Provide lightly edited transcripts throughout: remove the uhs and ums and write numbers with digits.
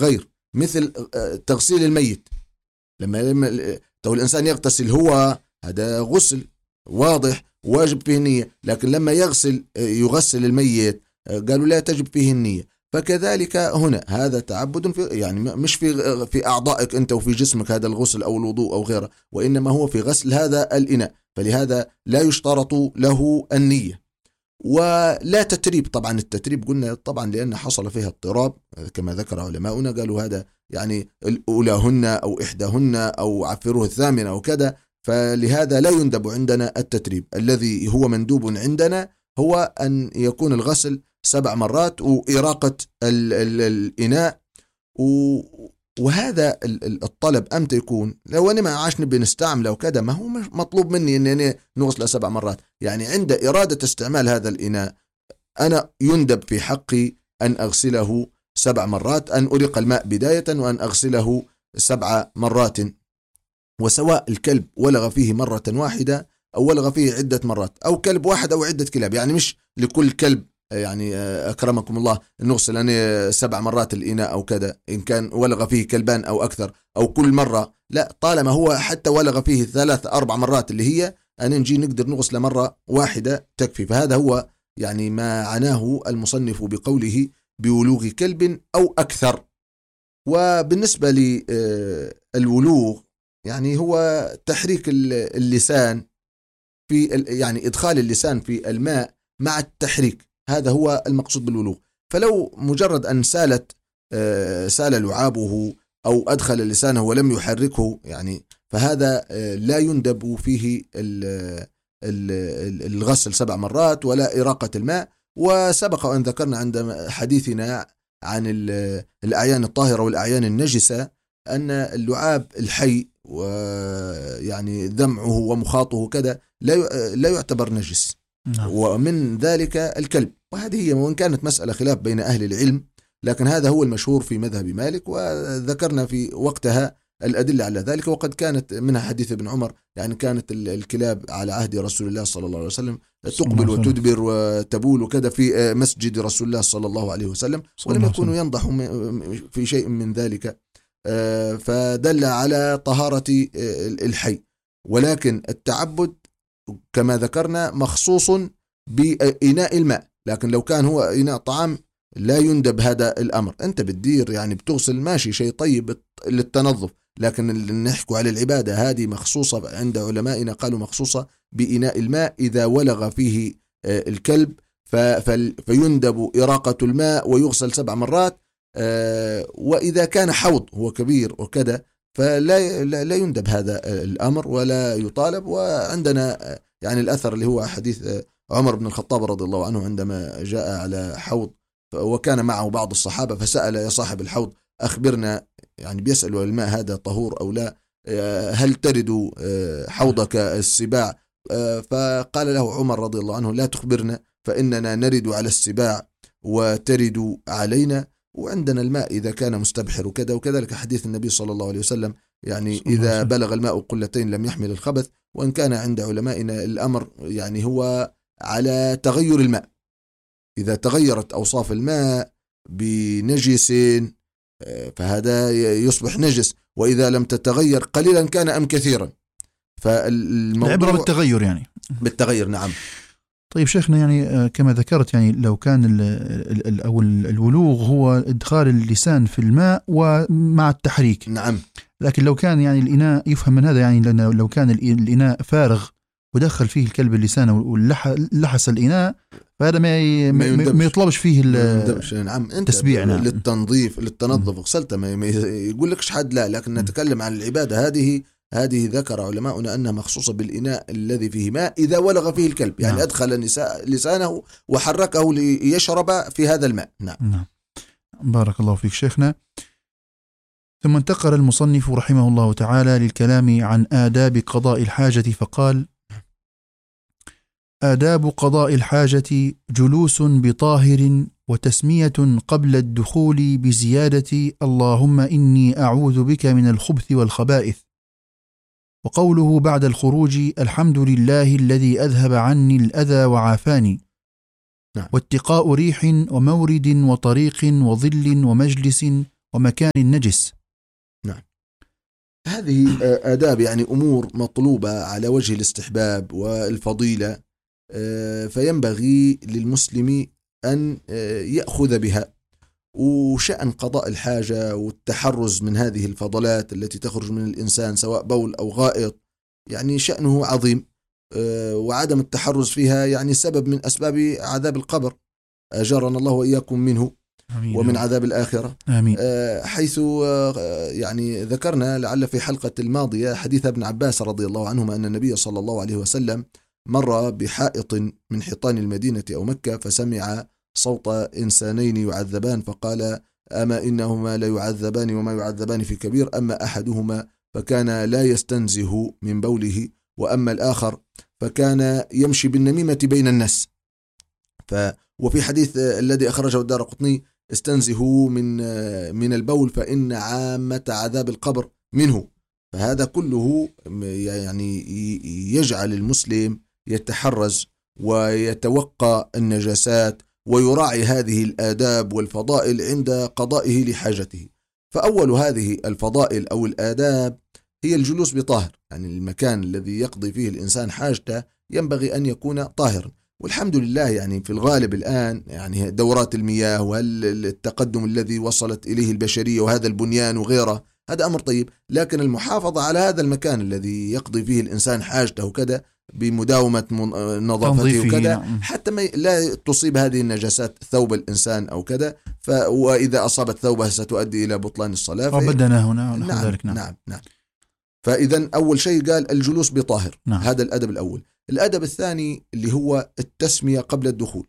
الغير، مثل تغسيل الميت. لما الإنسان يغتسل هو هذا غسل واضح واجب فيه النية، لكن لما يغسل الميت قالوا لا تجب فيه النية. فكذلك هنا هذا تعبد في يعني مش في أعضائك أنت وفي جسمك هذا الغسل أو الوضوء أو غيره، وإنما هو في غسل هذا الإناء، فلهذا لا يشترط له النية. ولا تتريب، طبعا التتريب قلنا طبعا لأن حصل فيها اضطراب كما ذكر علماؤنا، قالوا هذا يعني الأولاهن أو إحداهن أو عفروه الثامنة أو كذا، فلهذا لا يندب عندنا التتريب. الذي هو مندوب عندنا هو أن يكون الغسل 7 مرات وإراقة الإناء. وهذا الطلب أمتى يكون؟ لو أنا ما عاش نبي نستعمله وكذا، ما هو مطلوب مني أنني نغسله 7 مرات. يعني عند إرادة استعمال هذا الإناء أنا يندب في حقي أن أغسله 7 مرات، أن أريق الماء بداية وأن أغسله 7 مرات. وسواء الكلب ولغ فيه مرة واحدة أو ولغ فيه عدة مرات، أو كلب واحد أو عدة كلاب، يعني مش لكل كلب يعني أكرمكم الله نغسل أنا 7 مرات الإناء أو كذا، إن كان ولغ فيه كلبان أو أكثر أو كل مرة، لا، طالما هو حتى ولغ فيه 3-4 مرات اللي هي أن نجي نقدر نغسل مرة واحدة تكفي. فهذا هو يعني ما عناه المصنف بقوله بولوغ كلب أو أكثر. وبالنسبة للولوغ يعني هو تحريك اللسان في يعني إدخال اللسان في الماء مع التحريك، هذا هو المقصود بالولوغ. فلو مجرد أن سال لعابه أو أدخل لسانه ولم يحركه يعني، فهذا لا يندب فيه الغسل 7 مرات ولا إراقة الماء. وسبق أن ذكرنا عند حديثنا عن الأعيان الطاهرة والأعيان النجسة أن اللعاب الحي ويعني ذمعه ومخاطه كذا لا يعتبر نجس، ومن ذلك الكلب. وهذه هي وإن كانت مسألة خلاف بين أهل العلم، لكن هذا هو المشهور في مذهب مالك، وذكرنا في وقتها الأدلة على ذلك. وقد كانت منها حديث ابن عمر، يعني كانت الكلاب على عهد رسول الله صلى الله عليه وسلم تقبل وتدبر وتبول وكذا في مسجد رسول الله صلى الله عليه وسلم، ولم يكونوا ينضحوا في شيء من ذلك، فدل على طهارة الحي. ولكن التعبد كما ذكرنا مخصوص بإناء الماء، لكن لو كان هو إناء طعام لا يندب هذا الأمر. أنت بتدير يعني بتغسل ماشي شيء طيب للتنظف، لكن اللي نحكوا على العبادة هذه مخصوصة عند علمائنا، قالوا مخصوصة بإناء الماء. إذا ولغ فيه الكلب فيندب إراقة الماء ويغسل 7 مرات. وإذا كان حوض هو كبير وكذا فلا يندب هذا الأمر ولا يطالب. وعندنا يعني الأثر اللي هو حديث عمر بن الخطاب رضي الله عنه عندما جاء على حوض وكان معه بعض الصحابة فسأل يا صاحب الحوض أخبرنا، يعني بيسألوا الماء هذا طهور أو لا، هل ترد حوضك السباع؟ فقال له عمر رضي الله عنه لا تخبرنا فإننا نرد على السباع وترد علينا، وعندنا الماء إذا كان مستبحر وكذا. وكذلك حديث النبي صلى الله عليه وسلم يعني إذا بلغ الماء قلتين لم يحمل الخبث. وإن كان عند علمائنا الأمر يعني هو على تغير الماء، إذا تغيرت أوصاف الماء بنجس فهذا يصبح نجس، وإذا لم تتغير قليلا كان أم كثيرا. العبرة بالتغير يعني بالتغير. نعم. طيب شيخنا، يعني كما ذكرت يعني لو كان الولوغ هو إدخال اللسان في الماء ومع التحريك، نعم، لكن لو كان يعني الإناء يفهم من هذا يعني لو كان الإناء فارغ ودخل فيه الكلب اللسان ولحس الإناء فهذا ما يطلبش فيه نعم التسبيع. نعم. للتنظيف للتنظف غسلته ما يقول لكش حد لا، لكن نتكلم عن العبادة هذه ذكر علماؤنا أنها مخصوصة بالإناء الذي فيه ماء إذا ولغ فيه الكلب، يعني نعم. أدخل لسانه وحركه ليشرب في هذا الماء. نعم. بارك الله فيك شيخنا. ثم انتقل المصنف رحمه الله تعالى للكلام عن آداب قضاء الحاجة، فقال: آداب قضاء الحاجة جلوس بطاهر وتسمية قبل الدخول بزيادة اللهم إني أعوذ بك من الخبث والخبائث، وقوله بعد الخروج الحمد لله الذي أذهب عني الأذى وعافاني، واتقاء ريح ومورد وطريق وظل ومجلس ومكان نجس. نعم، هذه آداب يعني أمور مطلوبة على وجه الاستحباب والفضيلة، فينبغي للمسلم أن يأخذ بها. وشأن قضاء الحاجة والتحرز من هذه الفضلات التي تخرج من الإنسان سواء بول أو غائط يعني شأنه عظيم، وعدم التحرز فيها يعني سبب من أسباب عذاب القبر، أجرنا الله وإياكم منه آمين. ومن عذاب الآخرة. آمين. حيث يعني ذكرنا لعل في حلقة الماضية حديث ابن عباس رضي الله عنهما أن النبي صلى الله عليه وسلم مر بحائط من حيطان المدينة أو مكة فسمع صوت إنسانين يعذبان فقال: أما إنهما لا يعذبان وما يعذبان في كبير، أما أحدهما فكان لا يستنزه من بوله، وأما الآخر فكان يمشي بالنميمة بين الناس. وفي حديث الذي أخرجه الدارقطني: استنزهوا من البول فإن عامة عذاب القبر منه. فهذا كله يعني يجعل المسلم يتحرز ويتوقى النجاسات ويراعي هذه الآداب والفضائل عند قضائه لحاجته. فأول هذه الفضائل أو الآداب هي الجلوس بطاهر، يعني المكان الذي يقضي فيه الإنسان حاجته ينبغي أن يكون طاهرا. والحمد لله يعني في الغالب الآن يعني دورات المياه والتقدم الذي وصلت إليه البشرية وهذا البنيان وغيره هذا أمر طيب، لكن المحافظة على هذا المكان الذي يقضي فيه الإنسان حاجته وكذا بمداومة نظافته وكذا حتى ما لا تصيب هذه النجاسات ثوب الإنسان أو كذا، وإذا أصابت ثوبه ستؤدي إلى بطلان الصلاة وبدنا هنا. نعم, ذلك نعم. فإذا أول شيء قال الجلوس بطاهر. نعم. هذا الأدب الأول. الأدب الثاني اللي هو التسمية قبل الدخول،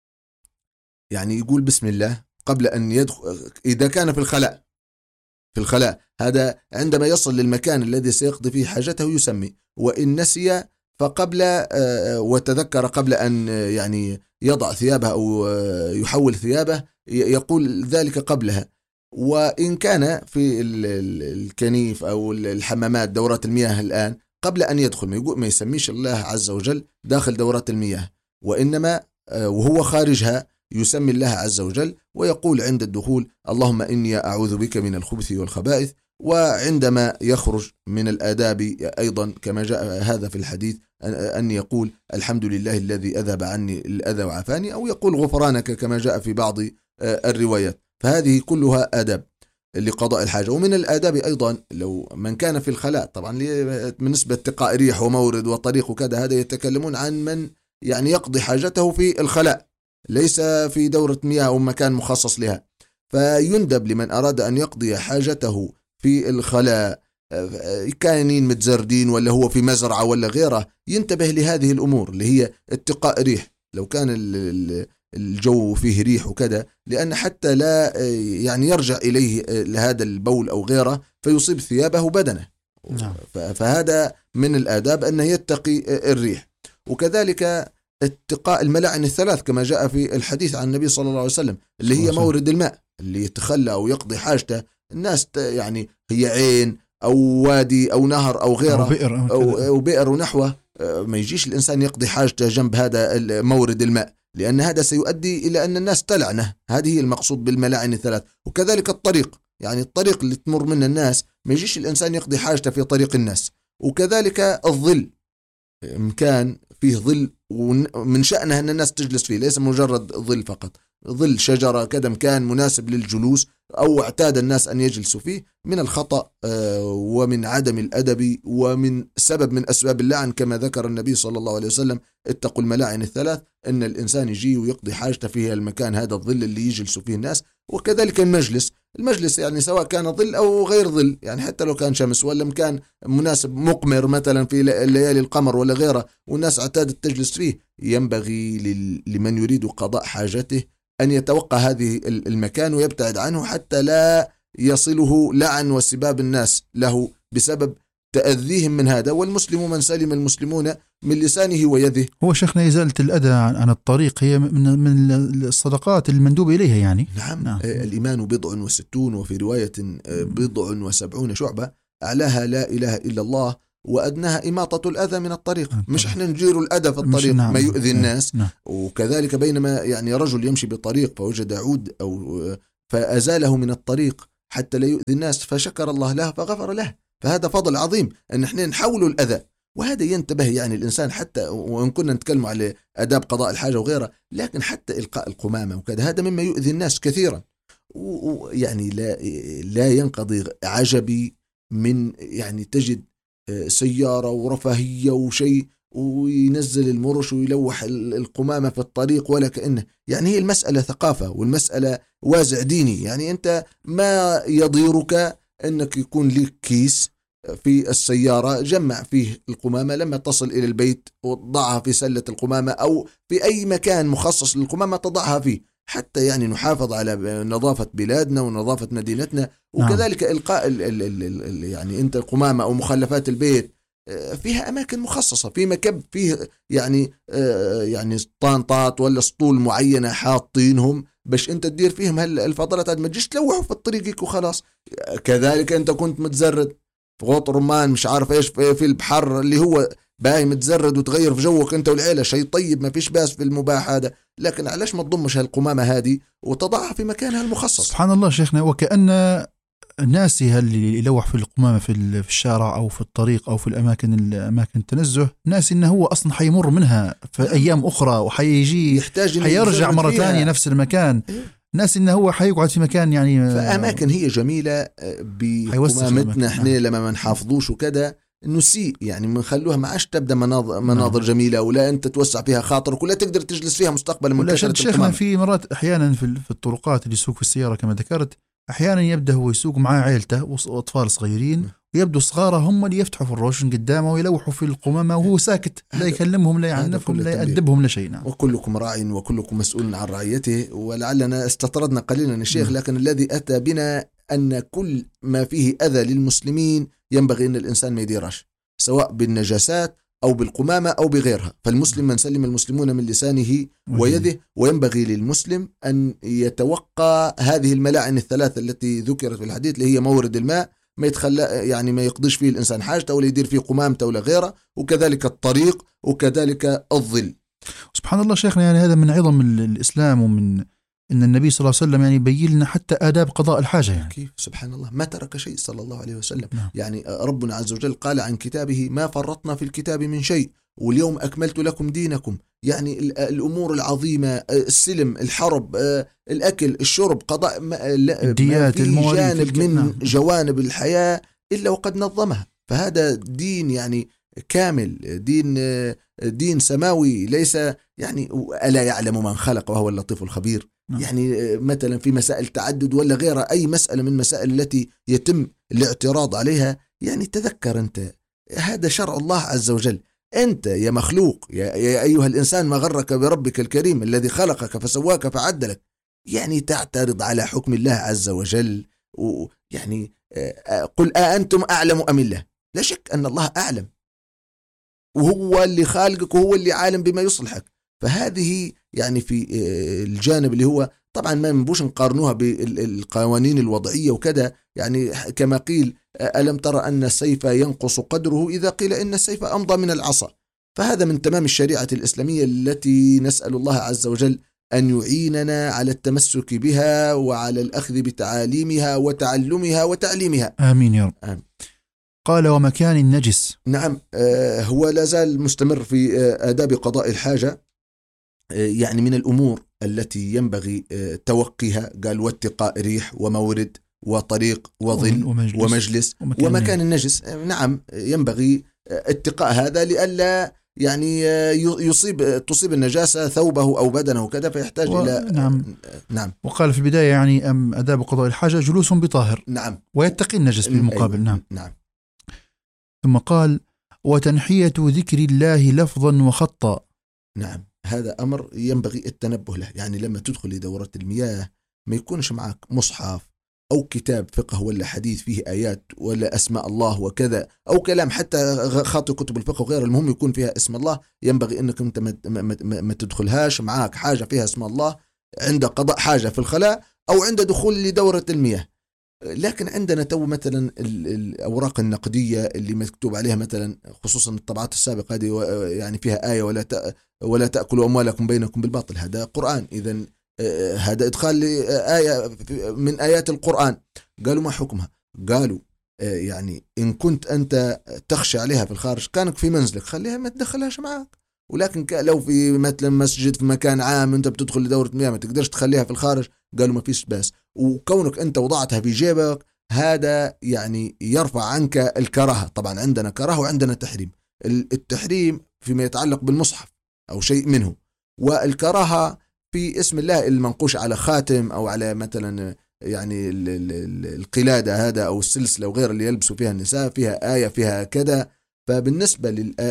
يعني يقول بسم الله قبل أن يدخل إذا كان في الخلاء هذا عندما يصل للمكان الذي سيقضي فيه حاجته يسمي، وإن نسي فقبل وتذكر قبل أن يعني يضع ثيابه أو يحول ثيابه يقول ذلك قبلها. وإن كان في الكنيف أو الحمامات دورات المياه الآن قبل أن يدخل ما يسميش الله عز وجل داخل دورات المياه، وإنما وهو خارجها يسمي الله عز وجل ويقول عند الدخول: اللهم إني أعوذ بك من الخبث والخبائث. وعندما يخرج من الآداب أيضا كما جاء هذا في الحديث أن يقول: الحمد لله الذي أذهب عني الأذى وعافاني، أو يقول غفرانك كما جاء في بعض الروايات. فهذه كلها آداب لقضاء الحاجة. ومن الآداب أيضا لو من كان في الخلاء، طبعا بالنسبة اتقاء ريح ومورد وطريق وكذا هذا يتكلمون عن من يعني يقضي حاجته في الخلاء ليس في دورة مياه أو مكان مخصص لها. فيندب لمن أراد أن يقضي حاجته في الخلاء كائنين متزردين ولا هو في مزرعة ولا غيره ينتبه لهذه الأمور اللي هي اتقاء ريح لو كان الجو فيه ريح وكذا، لأن حتى لا يعني يرجع إليه لهذا البول أو غيره فيصيب ثيابه بدنه. فهذا من الآداب أنه يتقي الريح. وكذلك اتقاء الملاعن الثلاث كما جاء في الحديث عن النبي صلى الله عليه وسلم اللي هي مورد الماء اللي يتخلى أو يقضي حاجته الناس، يعني هي عين أو وادي أو نهر أو غيره أو بئر ونحوه، ما يجيش الإنسان يقضي حاجته جنب هذا مورد الماء لأن هذا سيؤدي إلى أن الناس تلعنه. هذه المقصود بالملاعن الثلاث. وكذلك الطريق، يعني الطريق اللي تمر من الناس ما يجيش الإنسان يقضي حاجته في طريق الناس. وكذلك الظل، مكان فيه ظل ومن شأنها أن الناس تجلس فيه، ليس مجرد ظل فقط، ظل شجرة كذا مكان مناسب للجلوس أو اعتاد الناس أن يجلسوا فيه. من الخطأ ومن عدم الأدب ومن سبب من أسباب اللعن كما ذكر النبي صلى الله عليه وسلم: اتقوا الملاعن الثلاث، أن الإنسان يجي ويقضي حاجته فيه المكان هذا الظل اللي يجلسوا فيه الناس. وكذلك المجلس يعني سواء كان ظل أو غير ظل، يعني حتى لو كان شمس ولا مكان مناسب مقمر مثلا في ليالي القمر ولا غيره والناس اعتادت تجلس فيه، ينبغي لمن يريد قضاء حاجته أن يتوقع هذه المكان ويبتعد عنه حتى لا يصله لعن وسباب الناس له بسبب تأذيهم من هذا. والمسلم من سلم المسلمون من لسانه ويده. هو شيخنا إزالة الأذى عن الطريق هي من الصدقات المندوب إليها يعني. نعم. الإيمان 60 وفي رواية 70 شعبة، أعلاها لا إله إلا الله وأدناها إماطة الأذى من الطريق. مش إحنا نجير الأذى في الطريق ما يؤذي الناس. وكذلك بينما يعني رجل يمشي بالطريق فوجد عود أو فأزاله من الطريق حتى لا يؤذي الناس، فشكر الله له فغفر له. فهذا فضل عظيم أن احنا نحاول الأذى. وهذا ينتبه يعني الإنسان، حتى وإن كنا نتكلم على آداب قضاء الحاجة وغيرها، لكن حتى إلقاء القمامة وكذا هذا مما يؤذي الناس كثيرا. ويعني لا ينقضي عجبي من يعني تجد سيارة ورفاهية وشيء وينزل المرش ويلوح القمامة في الطريق ولا كأنه. يعني هي المسألة ثقافة والمسألة وازع ديني. يعني أنت ما يضيرك أنك يكون لك كيس في السيارة جمع فيه القمامة، لما تصل إلى البيت وضعها في سلة القمامة أو في أي مكان مخصص للقمامة تضعها فيه، حتى يعني نحافظ على نظافة بلادنا ونظافة مدينتنا. وكذلك إلقاء يعني أنت القمامة أو مخلفات البيت فيها أماكن مخصصة، في مكب فيه يعني طانطات ولا سطول معينة حاطينهم باش أنت تدير فيهم الفضلات، ما تجيش تلوحوا في الطريقك وخلاص. كذلك أنت كنت متزرد في غوط رمان مش عارف إيش في البحر اللي هو باهي متزرد وتغير في جوك أنت والعيلة، شيء طيب ما فيش باس في المباح هذا، لكن علاش ما تضمش هالقمامة هذه وتضعها في مكانها المخصص؟ سبحان الله شيخنا، وكأن ناسي اللي يلوح في القمامة في الشارع أو في الطريق أو في أماكن التنزه، ناسي إنه هو أصلا حيمر منها في أيام أخرى وحيجي حيرجع مرة ثانية نفس المكان. ناس إنه هو حيقعد في مكان يعني فأماكن هي جميلة بقمامتنا إحنا لما ما نحافظوش وكذا نسيء، يعني منخلوها ما عادش تبدأ مناظر جميلة ولا أنت توسع فيها خاطرك ولا تقدر تجلس فيها مستقبلا. ولا شيخنا في مرات أحيانا في الطرقات اللي يسوق في السيارة كما ذكرت، أحيانا يبدأ هو يسوق معاه عائلته وأطفال صغيرين ويبدو صغاره هم اللي يفتحوا في الروشن قدامه ويلوحوا في القمامة وهو ساكت، لا يكلمهم لا يعنفهم لا يأدبهم لا شيء. وكلكم راع وكلكم مسؤول عن رعيته. ولعلنا استطردنا قليلا الشيخ، لكن الذي أتى بنا أن كل ما فيه أذى للمسلمين ينبغي أن الإنسان ما يديرش، سواء بالنجاسات أو بالقمامة أو بغيرها. فالمسلم من سلم المسلمون من لسانه ويده، وينبغي للمسلم أن يتوقع هذه الملاعن الثلاثة التي ذكرت في الحديث، اللي هي مورد الماء ما يتخلى يعني ما يقضيش فيه الإنسان حاجته ولا يدير فيه قمامته ولا غيره، وكذلك الطريق وكذلك الظل. سبحان الله شيخنا، يعني هذا من عظم الإسلام ومن إن النبي صلى الله عليه وسلم يعني يبين لنا حتى آداب قضاء الحاجة. يعني كيف سبحان الله ما ترك شيء صلى الله عليه وسلم. يعني ربنا عز وجل قال عن كتابه ما فرطنا في الكتاب من شيء واليوم أكملت لكم دينكم. يعني الأمور العظيمة، السلم، الحرب، الأكل، الشرب، قضاء الديات، جانب من جوانب الحياة إلا وقد نظمها. فهذا دين يعني كامل، دين سماوي، ليس يعني ألا يعلم من خلق وهو اللطيف الخبير. يعني مثلا في مسائل تعدد ولا غيرها، أي مسألة من مسائل التي يتم الاعتراض عليها، يعني تذكر أنت هذا شرع الله عز وجل. أنت يا مخلوق يا أيها الإنسان ما غرك بربك الكريم الذي خلقك فسواك فعدلك، يعني تعترض على حكم الله عز وجل. ويعني قل أأنتم أعلم أم الله؟ لا شك أن الله أعلم، وهو اللي خالقك وهو اللي عالم بما يصلحك. فهذه يعني في الجانب اللي هو طبعا ما نبوش نقارنوها بالقوانين الوضعية وكذا. يعني كما قيل ألم ترى أن السيف ينقص قدره إذا قيل إن السيف أمضى من العصا. فهذا من تمام الشريعة الإسلامية التي نسأل الله عز وجل أن يعيننا على التمسك بها وعلى الأخذ بتعاليمها وتعلمها وتعليمها. آمين يا رب. آمين. قال ومكان النجس. نعم، هو لا زال مستمر في آداب قضاء الحاجة. يعني من الأمور التي ينبغي توقيها قال واتقاء ريح ومورد وطريق وظل ومجلس ومكان النجس. نعم ينبغي اتقاء هذا لئلا يعني تصيب النجاسة ثوبه أو بدنه كذا فيحتاج إلى نعم. وقال في البداية يعني آداب قضاء الحاجة جلوس بطاهر. نعم. ويتقي النجس بالمقابل. أيوة. نعم. ثم قال وتنحية ذكر الله لفظا وخطا. نعم، هذا أمر ينبغي التنبه له. يعني لما تدخل لدورة المياه ما يكونش معك مصحف أو كتاب فقه ولا حديث فيه آيات ولا أسماء الله وكذا، أو كلام حتى خاطئ كتب الفقه وغيره، المهم يكون فيها اسم الله. ينبغي أنك أنت ما تدخلهاش معك حاجة فيها اسم الله عند قضاء حاجة في الخلاء أو عند دخول لدورة المياه. لكن عندنا تو مثلا الأوراق النقدية اللي مكتوب عليها مثلا خصوصا الطبعات السابقة هذه يعني فيها آية ولا تأكلوا أموالكم بينكم بالباطل، هذا قرآن. إذن هذا إدخال آية من آيات القرآن. قالوا ما حكمها؟ قالوا يعني إن كنت أنت تخشى عليها في الخارج كانك في منزلك خليها ما تدخلهاش معك، ولكن لو في مثلا مسجد في مكان عام أنت بتدخل لدورة مياه ما تقدرش تخليها في الخارج، قالوا ما فيش بأس. وكونك أنت وضعتها في جيبك هذا يعني يرفع عنك الكراهة. طبعا عندنا كراهة وعندنا تحريم. التحريم فيما يتعلق بالمصحف أو شيء منه، والكراهة في اسم الله المنقوش على خاتم أو على مثلا يعني القلادة هذا أو السلسلة وغير اللي يلبسوا فيها النساء فيها آية فيها كذا. فبالنسبة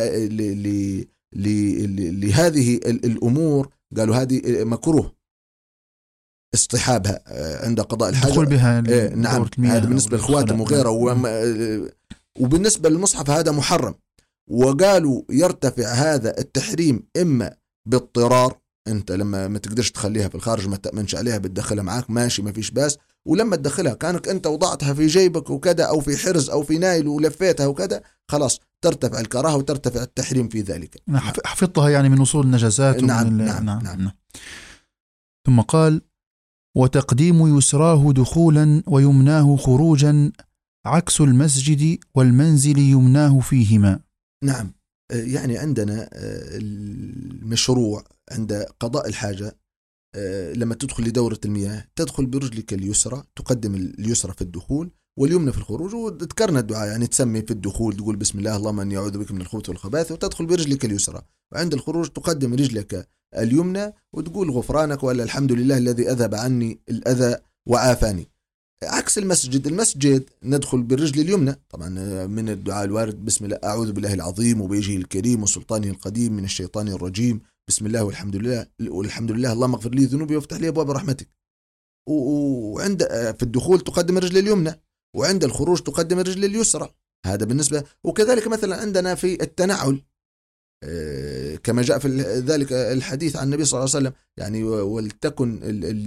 لهذه الأمور قالوا هذه مكروه اصطحابها عند قضاء الحاجة الدخول بها نعم، هذا بالنسبة للخواتم وغيره. وبالنسبة للمصحف هذا محرم. وقالوا يرتفع هذا التحريم إما باضطرار، أنت لما ما تقدرش تخليها في الخارج ما تأمنش عليها بتدخلها معاك ماشي ما فيش باس، ولما تدخلها كانك أنت وضعتها في جيبك وكذا أو في حرز أو في نايل ولفيتها وكذا خلاص ترتفع الكراهة وترتفع التحريم في ذلك. حفظتها يعني من وصول النجاسات. نعم نعم, نعم, نعم. ثم قال وتقديم يسراه دخولا ويمناه خروجا عكس المسجد والمنزل يمناه فيهما. نعم، يعني عندنا المشروع عند قضاء الحاجة لما تدخل لدورة المياه تدخل برجلك اليسرى، تقدم اليسرى في الدخول واليمنى في الخروج، وتذكرنا الدعاء يعني تسمي في الدخول تقول بسم الله اللهم اني اعوذ بك من الخبث والخبائث، وتدخل برجلك اليسرى، وعند الخروج تقدم رجلك اليمنى وتقول غفرانك ولا الحمد لله الذي اذهب عني الاذى وعافاني. عكس المسجد ندخل بالرجل اليمنى طبعا من الدعاء الوارد بسم الله اعوذ بالله العظيم وبوجهه الكريم وسلطانه القديم من الشيطان الرجيم بسم الله والحمد لله اللهم اغفر لي ذنوبي وافتح لي ابواب رحمتك. وعند في الدخول تقدم الرجل اليمنى، وعند الخروج تقدم الرجل اليسرى. هذا بالنسبة. وكذلك مثلا عندنا في التنعل كما جاء في ذلك الحديث عن النبي صلى الله عليه وسلم يعني ولتكن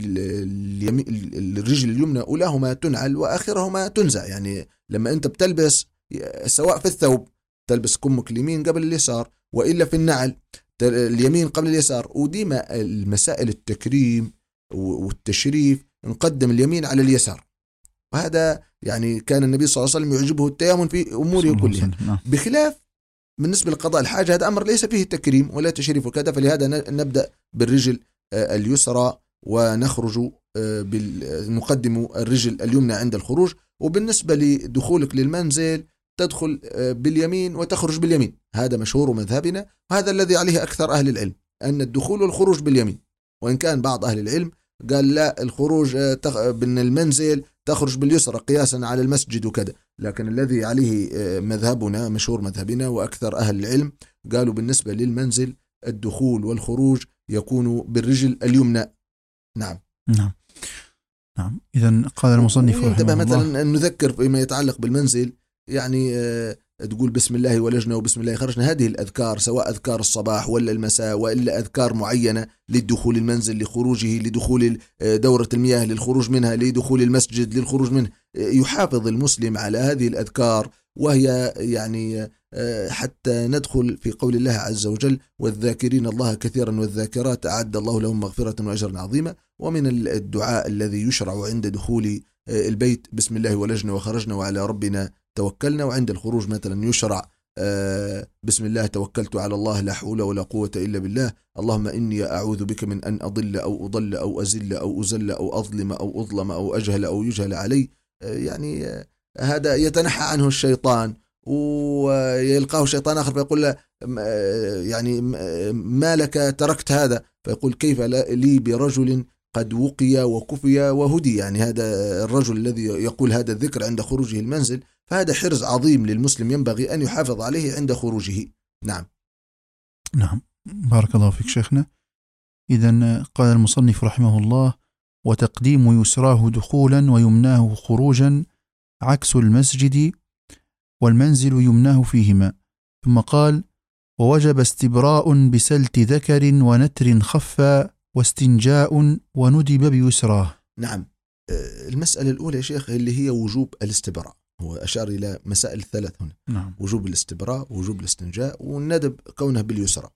الرجل اليمنى أولاهما تنعل وآخرهما تنزع. يعني لما أنت بتلبس سواء في الثوب تلبس كمك اليمين قبل اليسار، وإلا في النعل اليمين قبل اليسار. وديما المسائل التكريم والتشريف نقدم اليمين على اليسار، وهذا يعني كان النبي صلى الله عليه وسلم يعجبه التيامن في أموره كلها. بخلاف بالنسبة لقضاء الحاجة هذا أمر ليس فيه تكريم ولا تشريف وكذا، فلهذا نبدأ بالرجل اليسرى ونخرج نقدم الرجل اليمنى عند الخروج. وبالنسبة لدخولك للمنزل تدخل باليمين وتخرج باليمين، هذا مشهور مذهبنا، وهذا الذي عليه أكثر أهل العلم أن الدخول والخروج باليمين. وإن كان بعض أهل العلم قال لا الخروج من المنزل تخرج باليسرى قياسا على المسجد وكذا، لكن الذي عليه مذهبنا مشهور مذهبنا وأكثر أهل العلم قالوا بالنسبة للمنزل الدخول والخروج يكون بالرجل اليمنى. نعم نعم نعم. إذن قال المصنف رحمه مثلا أن نذكر فيما يتعلق بالمنزل يعني تقول بسم الله ولجنا وبسم الله خرجنا، هذه الأذكار سواء أذكار الصباح ولا المساء وإلا أذكار معينة للدخول المنزل لخروجه، لدخول دورة المياه للخروج منها، لدخول المسجد للخروج منه، يحافظ المسلم على هذه الأذكار، وهي يعني حتى ندخل في قول الله عز وجل والذاكرين الله كثيرا والذاكرات أعد الله لهم مغفرة وأجرا عظيما. ومن الدعاء الذي يشرع عند دخول البيت بسم الله ولجنا وخرجنا وعلى ربنا توكلنا، وعند الخروج مثلا يشرع بسم الله توكلت على الله لا حول ولا قوة إلا بالله اللهم إني أعوذ بك من أن أضل أو أضل أو أزل أو أزل أو أظلم أو أظلم أو أجهل أو يجهل علي. يعني هذا يتنحى عنه الشيطان ويلقاه الشيطان آخر فيقول له يعني ما لك تركت هذا، فيقول كيف لي برجل قد وقي وكفي وهدي. يعني هذا الرجل الذي يقول هذا الذكر عند خروجه المنزل، فهذا حرز عظيم للمسلم ينبغي أن يحافظ عليه عند خروجه. نعم نعم. بارك الله فيك شيخنا. إذن قال المصنف رحمه الله وتقديم يسراه دخولا ويمناه خروجا عكس المسجد والمنزل يمناه فيهما. ثم قال ووجب استبراء بسلت ذكر ونتر خفا واستنجاء وندب بيسراه. نعم. المسألة الأولى يا شيخ اللي هي وجوب الاستبراء، هو أشار إلى مسائل ثلاث هنا. نعم. وجوب الاستبراء ووجوب الاستنجاء والندب كونه باليسرى.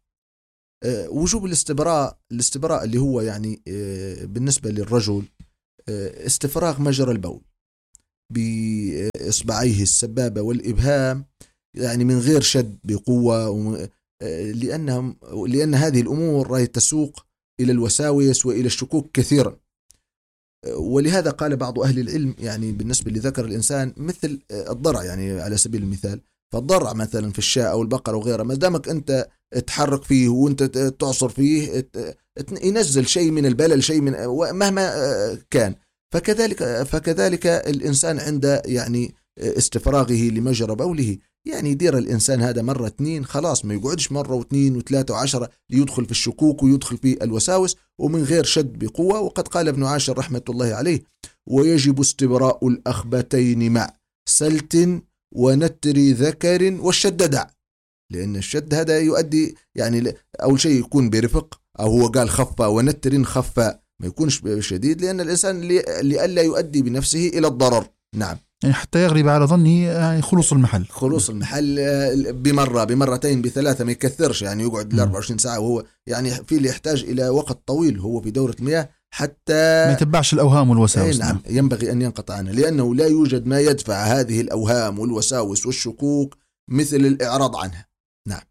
وجوب الاستبراء اللي هو يعني بالنسبة للرجل استفراغ مجرى البول، بإصبعيه السبابة والإبهام، يعني من غير شد بقوة، لأن هذه الأمور راهي تسوق إلى الوساوس وإلى الشكوك كثيرا. ولهذا قال بعض أهل العلم يعني بالنسبة لذكر الإنسان مثل الضرع، يعني على سبيل المثال، فالضرع مثلا في الشاة أو البقرة وغيرها، ما دامك أنت تحرك فيه وأنت تعصر فيه ينزل شيء من البلل، شيء من مهما كان. فكذلك الإنسان عند يعني استفراغه لمجرى بوله، يعني يدير الإنسان هذا مرة 2 خلاص، ما يقعدش مرة و2 و3 و10 ليدخل في الشكوك ويدخل في الوساوس، ومن غير شد بقوة. وقد قال ابن عاشر رحمة الله عليه: ويجب استبراء الأخبتين مع سلت ونتر ذكر والشد دع. لأن الشد هذا يؤدي يعني أول شيء يكون برفق، أو هو قال خفة ونتر خفة، ما يكونش شديد، لأن الإنسان لئلا يؤدي بنفسه إلى الضرر. نعم، يعني حتى يغلب على ظنه يعني خلوص المحل بمرة بمرتين بثلاثة، ما يكثرش يعني يقعد 24 ساعة، وهو يعني في اللي يحتاج إلى وقت طويل هو في دورة المياه حتى ما يتبعش الأوهام والوساوس. نعم، ينبغي أن ينقطع عنها، لأنه لا يوجد ما يدفع هذه الأوهام والوساوس والشكوك مثل الإعراض عنها. نعم.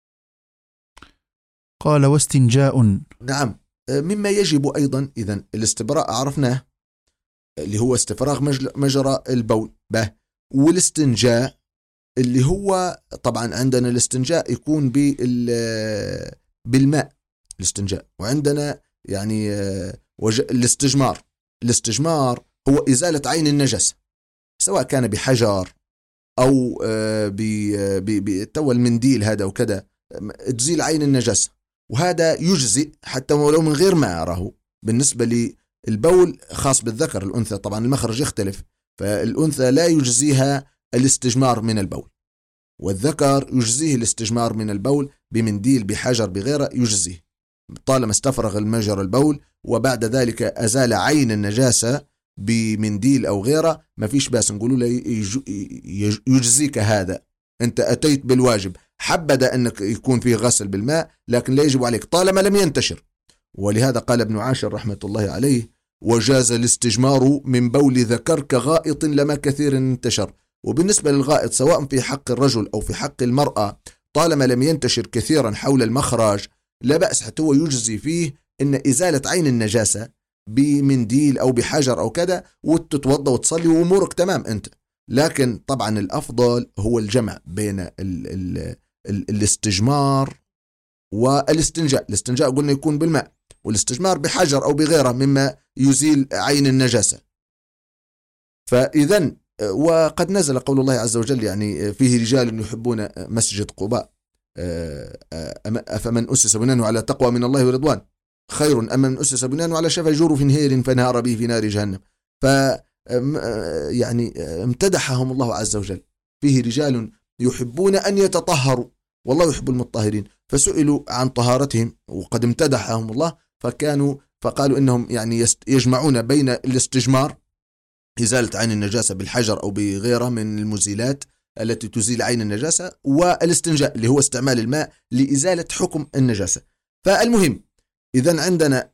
قال: واستنجاء. نعم، مما يجب أيضا إذن الاستبراء عرفناه اللي هو استفراغ مجرى البول والاستنجاء اللي هو طبعا عندنا الاستنجاء يكون بالماء الاستنجاء، وعندنا يعني الاستجمار هو إزالة عين النجاسة، سواء كان بحجر أو بتول المنديل هذا وكذا، تزيل عين النجاسة، وهذا يجزئ حتى ولو من غير ما أراه. بالنسبة للبول خاص بالذكر، الأنثى طبعا المخرج يختلف، فالأنثى لا يجزيها الاستجمار من البول، والذكر يجزيه الاستجمار من البول بمنديل بحجر بغيره، يجزيه طالما استفرغ المجرى البول وبعد ذلك أزال عين النجاسة بمنديل أو غيره، ما فيش باس نقولوا له يجزيك هذا، أنت أتيت بالواجب، حبذا أنك يكون فيه غسل بالماء لكن لا يجب عليك طالما لم ينتشر. ولهذا قال ابن عاشر رحمة الله عليه: وجاز الاستجمار من بول ذكر كغائط لما كثير انتشر. وبالنسبة للغائط سواء في حق الرجل أو في حق المرأة طالما لم ينتشر كثيرا حول المخرج لا بأس، حتى هو يجزي فيه إن إزالة عين النجاسة بمنديل أو بحجر أو كذا، وتتوضى وتصلي وأمورك تمام أنت. لكن طبعا الأفضل هو الجمع بين الاستجمار والاستنجاء. الاستنجاء قلنا يكون بالماء، والاستجمار بحجر أو بغيره مما يزيل عين النجاسة. فإذن وقد نزل قول الله عز وجل يعني فيه رجال يحبون مسجد قباء أفمن أسس بنيانه على تقوى من الله ورضوان خير أم من أسس بنيانه على شفا جرف هير فانهار به في نار جهنم. يعني امتدحهم الله عز وجل، فيه رجال يحبون أن يتطهروا والله يحب المطهرين، فسئلوا عن طهارتهم وقد امتدحهم الله، فقالوا إنهم يعني يجمعون بين الاستجمار إزالة عين النجاسة بالحجر أو بغيره من المزيلات التي تزيل عين النجاسة، والاستنجاء اللي هو استعمال الماء لإزالة حكم النجاسة. فالمهم إذن عندنا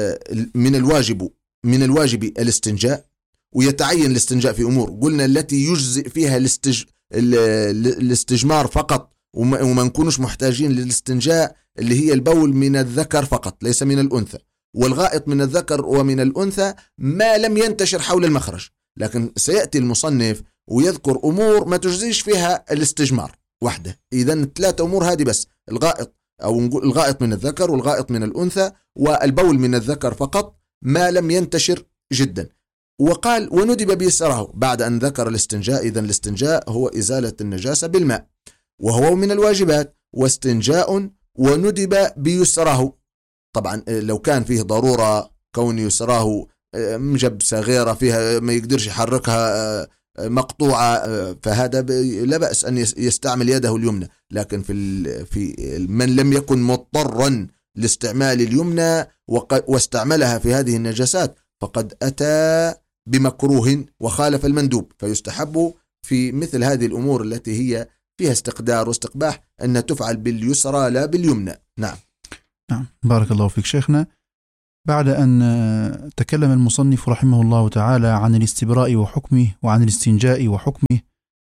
من الواجب الاستنجاء، ويتعين الاستنجاء في أمور قلنا التي يجزئ فيها الاستجمار فقط، وما نكونش محتاجين للاستنجاء اللي هي البول من الذكر فقط ليس من الأنثى، والغائط من الذكر ومن الأنثى ما لم ينتشر حول المخرج. لكن سيأتي المصنف ويذكر أمور ما تجزيش فيها الاستجمار وحده. إذن 3 أمور هذه بس: الغائط أو الغائط من الذكر والغائط من الأنثى والبول من الذكر فقط ما لم ينتشر جدا. وقال: وندب بيسره بعد أن ذكر الاستنجاء. إذن الاستنجاء هو إزالة النجاسة بالماء وهو من الواجبات، واستنجاء وندب بيسره. طبعا لو كان فيه ضرورة كون يسره مجبسة غيره فيها ما يقدرش يحركها مقطوعة، فهذا لا بأس أن يستعمل يده اليمنى. لكن في من لم يكن مضطرا لاستعمال اليمنى واستعملها في هذه النجاسات فقد أتى بمكروه وخالف المندوب، فيستحب في مثل هذه الأمور التي هي فيها استقدار واستقباح أن تفعل باليسرى لا باليمنى. نعم. نعم، بارك الله فيك شيخنا. بعد أن تكلم المصنف رحمه الله تعالى عن الاستبراء وحكمه وعن الاستنجاء وحكمه،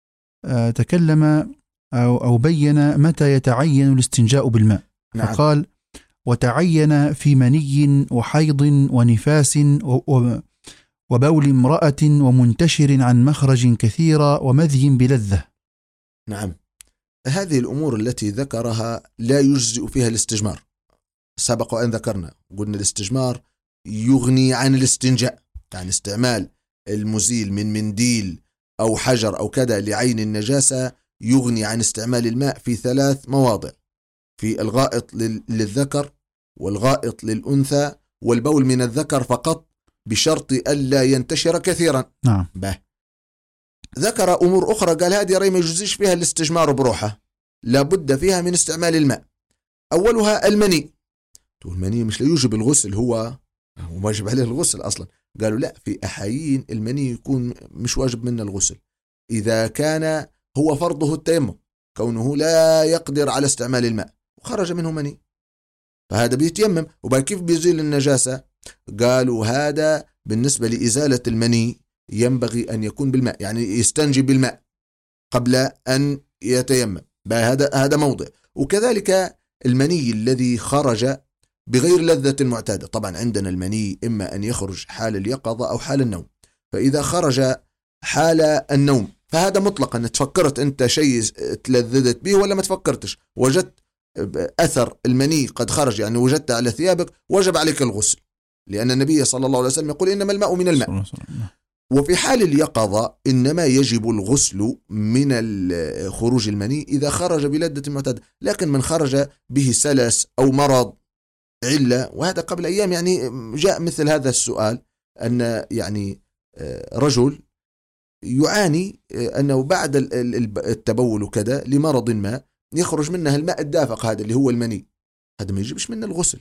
تكلم أو بين متى يتعين الاستنجاء بالماء. نعم. فقال: وتعين في مني وحيض ونفاس وبول امرأة ومنتشر عن مخرج كثيرة ومذي بلذة. نعم، هذه الأمور التي ذكرها لا يجزئ فيها الاستجمار. سبق أن ذكرنا قلنا الاستجمار يغني عن الاستنجاء، يعني استعمال المزيل من منديل أو حجر أو كذا لعين النجاسة يغني عن استعمال الماء في 3 مواضع: في الغائط للذكر والغائط للأنثى والبول من الذكر فقط بشرط ألا ينتشر كثيرا. نعم. ذكر أمور أخرى قال هذه رأي ما يجزيش فيها الاستجمار بروحها، لابد فيها من استعمال الماء. أولها المني. المني مش لا يوجب الغسل، هو واجب عليه الغسل أصلا. قالوا لا، في أحايين المني يكون مش واجب منه الغسل إذا كان هو فرضه التيمم، كونه لا يقدر على استعمال الماء وخرج منه مني، فهذا بيتيمم. وبعد كيف بيزيل النجاسة؟ قالوا هذا بالنسبة لإزالة المني ينبغي أن يكون بالماء، يعني يستنجي بالماء قبل أن يتيمم. هذا موضع. وكذلك المني الذي خرج بغير لذة معتادة. طبعا عندنا المني إما أن يخرج حال اليقظة أو حال النوم، فإذا خرج حال النوم فهذا مطلقا تفكرت أنت شيء تلذذت به ولا ما تفكرتش، وجدت أثر المني قد خرج، يعني وجدت على ثيابك، وجب عليك الغسل، لأن النبي صلى الله عليه وسلم يقول إنما الماء من الماء. وفي حال اليقظة إنما يجب الغسل من خروج المني إذا خرج بلذة معتادة. لكن من خرج به سلس أو مرض علة، وهذا قبل أيام يعني جاء مثل هذا السؤال، أن يعني رجل يعاني أنه بعد التبول وكذا لمرض ما يخرج منها الماء الدافق هذا اللي هو المني، هذا ما يجبش منه الغسل.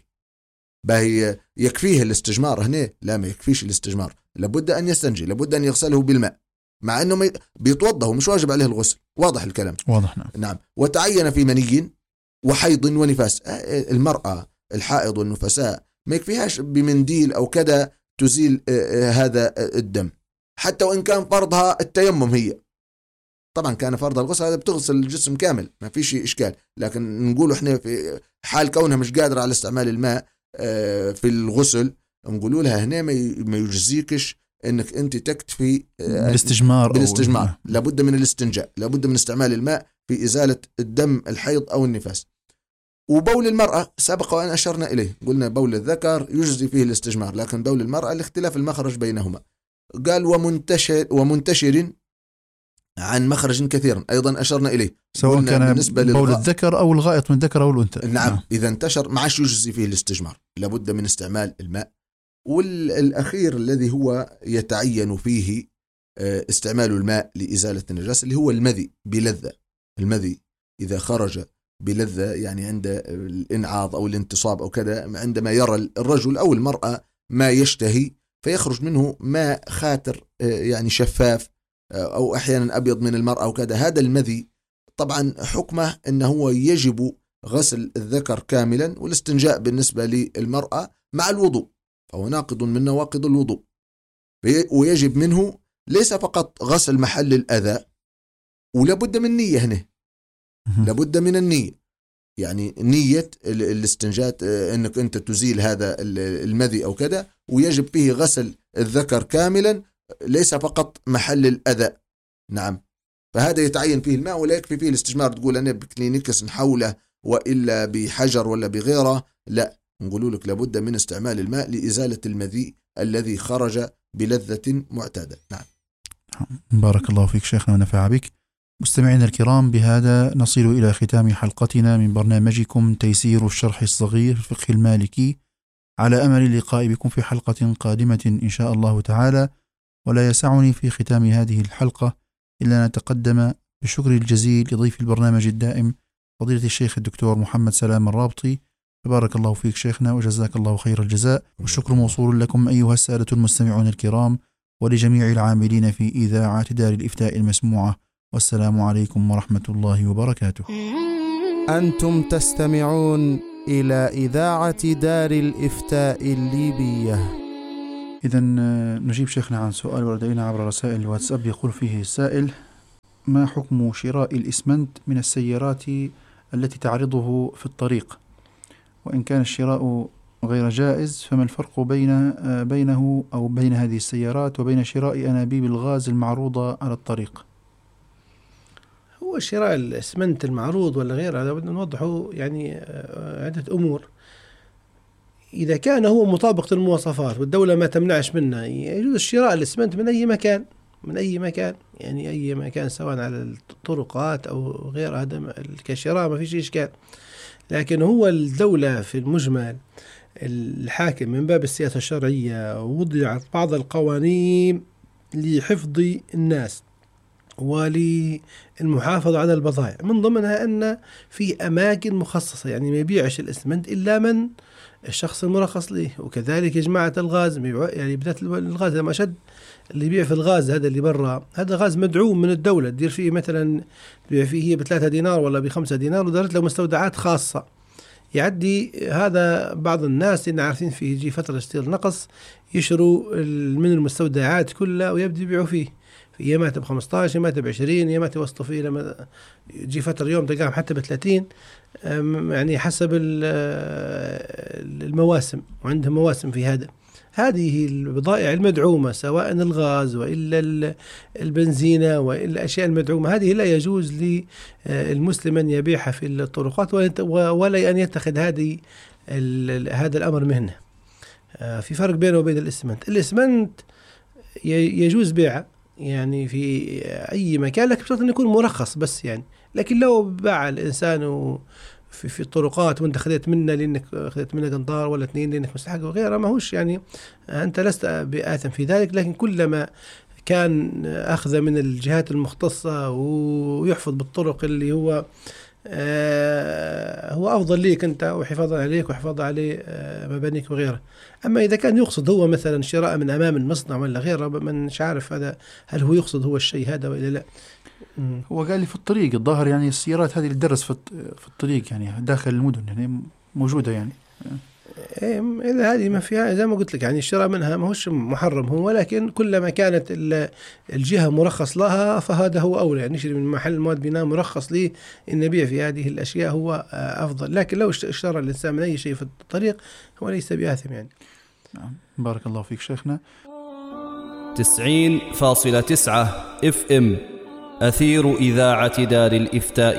باهي يكفيه الاستجمار هنا؟ لا، ما يكفيش الاستجمار، لابد أن يستنجي، لابد أن يغسله بالماء، مع أنه بيتوضأ ومش واجب عليه الغسل. واضح الكلام؟ واضح. نعم. نعم. وتعين في مني وحيض ونفاس. المرأة الحائض والنفساء ما يكفيهاش بمنديل أو كذا تزيل هذا الدم، حتى وإن كان فرضها التيمم. هي طبعا كان فرضها الغسل، هذا بتغسل الجسم كامل ما فيش إشكال، لكن نقول إحنا في حال كونها مش قادرة على استعمال الماء في الغسل، نقولوا لها هنا ما يجزيكش إنك أنت تكتفي بالاستجمار. لابد من الاستنجاء، لابد من استعمال الماء في إزالة الدم الحيض أو النفاس. وبول المرأة سبق وأن أشرنا إليه، قلنا بول الذكر يجزي فيه الاستجمار، لكن بول المرأة الاختلاف المخرج بينهما. قال ومنتشر عن مخرج كثير، أيضا أشرنا إليه، سواء كان بول الذكر أو الغائط من الذكر أو الأنثى. نعم. إذا انتشر معش يجزي فيه الاستجمار، لابد من استعمال الماء. والأخير الذي هو يتعين فيه استعمال الماء لإزالة النجاسة اللي هو المذي بلذة. المذي إذا خرج بلذة، يعني عند الإنعاض أو الانتصاب أو كذا، عندما يرى الرجل أو المرأة ما يشتهي فيخرج منه ماء خاتر، يعني شفاف أو أحيانا أبيض من المرأة وكذا، هذا المذي طبعا حكمه أنه هو يجب غسل الذكر كاملا والاستنجاء بالنسبة للمرأة مع الوضوء، فهو ناقض من نواقض الوضوء. ويجب منه ليس فقط غسل محل الأذى، ولابد من نية هنا، لابد من النية، يعني نية الاستنجاء أنك أنت تزيل هذا المذي أو كذا، ويجب فيه غسل الذكر كاملا ليس فقط محل الأذى. نعم. فهذا يتعين فيه الماء، ولا يكفي فيه الاستجمار تقول أنا بكلينيكس نحوله وإلا بحجر ولا بغيره، لا، نقول لك لابد من استعمال الماء لإزالة المذي الذي خرج بلذة معتادة. نعم. بارك الله فيك شيخنا ونفع بك. مستمعينا الكرام، بهذا نصل إلى ختام حلقتنا من برنامجكم تيسير الشرح الصغير في الفقه المالكي، على أمل اللقاء بكم في حلقة قادمة إن شاء الله تعالى. ولا يسعني في ختام هذه الحلقة إلا أن أتقدم بالشكر الجزيل لضيف البرنامج الدائم فضيلة الشيخ الدكتور محمد سلام الرابطي. فبارك الله فيك شيخنا وجزاك الله خير الجزاء، والشكر موصول لكم أيها السادة المستمعون الكرام، ولجميع العاملين في إذاعة دار الإفتاء المسموعة. والسلام عليكم ورحمة الله وبركاته. أنتم تستمعون إلى إذاعة دار الإفتاء الليبية. إذا نجيب شيخنا عن سؤال ورد إلينا عبر رسائل الواتساب. يقول فيه السائل: ما حكم شراء الإسمنت من السيارات التي تعرضه في الطريق؟ وإن كان الشراء غير جائز فما الفرق بينه أو بين هذه السيارات وبين شراء أنابيب الغاز المعروضة على الطريق؟ هو شراء الإسمنت المعروض ولا غيره هذا بدنا نوضحه يعني عدة أمور. إذا كان هو مطابق للمواصفات والدولة ما تمنعش منه يجوز شراء الإسمنت من أي مكان، يعني أي مكان سواء على الطرقات أو غير هذا كشراء ما فيش إشكال. لكن هو الدولة في المجمل الحاكم من باب السياسة الشرعية وضعت بعض القوانين لحفظ الناس وللمحافظة على البضائع، من ضمنها أن في أماكن مخصصة يعني ما يبيعش الإسمنت إلا من الشخص المرخص له. وكذلك جماعة الغاز يعني بدأت الغاز لما أشد اللي يبيع في الغاز هذا اللي برا هذا غاز مدعوم من الدولة، تدير فيه مثلا تبيع فيه هي ب3 دينار ولا ب5 دينار ودارت له مستودعات خاصة. يعدي هذا بعض الناس اللي عارفين فيه يجي فترة اشتير نقص يشروا من المستودعات كلها ويبدأ يبيعوا فيه في يمات ب15 يمات ب20 يمات يوصلوا فيه لما يجي فترة يوم تلقاهم حتى ب30 يعني حسب المواسم، وعندهم مواسم في هذا. هذه البضائع المدعومة سواء الغاز وإلا البنزينة وإلا الأشياء المدعومة هذه لا يجوز للمسلم أن يبيعها في الطرقات ولا أن يتخذ هذا الأمر مهنة. في فرق بينه وبين الإسمنت يجوز بيعه يعني في أي مكان لكن بشرط أن يكون مرخص بس يعني. لكن لو باع الإنسان في الطرقات وانت خذيت منه لانك خذيت منه قنطار ولا 2 لانك مستحق وغيره ما هوش يعني انت لست بآثم في ذلك. لكن كلما كان اخذ من الجهات المختصة ويحفظ بالطرق اللي هو افضل ليك انت وحفاظا عليك وحفاظا على مبانيك وغيره. اما اذا كان يقصد هو مثلا شراء من امام المصنع ولا غيره مش عارف هذا هل هو يقصد هو الشيء هذا ولا لا. هو قال لي في الطريق الظاهر يعني السيارات هذه اللي تدرس في الطريق يعني داخل المدن يعني موجودة يعني. إذا هذه ما فيها زي ما قلت لك يعني الشراء منها ما هوش محرم هو، ولكن كلما كانت الجهة مرخص لها فهذا هو أولى يعني نشتري من محل مواد بناء مرخص ليه إن نبيع في هذه الأشياء هو أفضل. لكن لو اشترى الإنسان من أي شيء في الطريق هو ليس بآثم يعني. نعم بارك الله فيك شيخنا. 90.9 FM أثير إذاعة دار الإفتاء